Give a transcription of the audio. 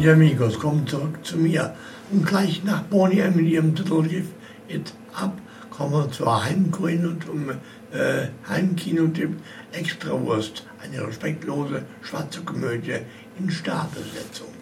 Die Amigos kommen zurück zu mir. Und gleich nach Boney M. mit ihrem Titel Give It Up kommen wir zur Heimkino und Heimkinotipp Extrawurst, eine respektlose schwarze Komödie in Starbesetzung.